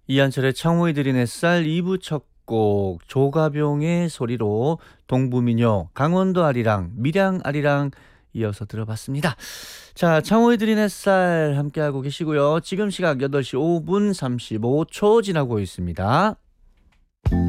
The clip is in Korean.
이한철의 창호이 들인 햇살 2부 첫 곡 조가병의 소리로 동부민요 강원도 아리랑 밀양 아리랑 이어서 들어봤습니다. 자, 창호이 들인 햇살 함께하고 계시고요. 지금 시각 8시 5분 35초 지나고 있습니다.